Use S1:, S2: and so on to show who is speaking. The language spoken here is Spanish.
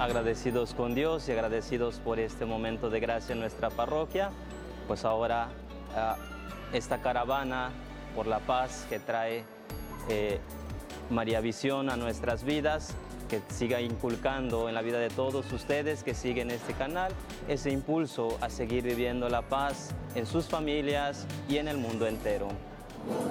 S1: agradecidos con Dios y agradecidos por este momento de gracia en nuestra parroquia. Pues ahora esta caravana por la paz que trae María Visión a nuestras vidas, que siga inculcando en la vida de todos ustedes que siguen este canal ese impulso a seguir viviendo la paz en sus familias y en el mundo entero.